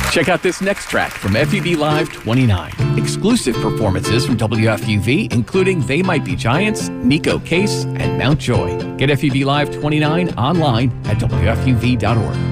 Check out this next track from FUV Live 29. Exclusive performances from WFUV, including They Might Be Giants, Nico Case, and Mount Joy. Get FUV Live 29 online at WFUV.org.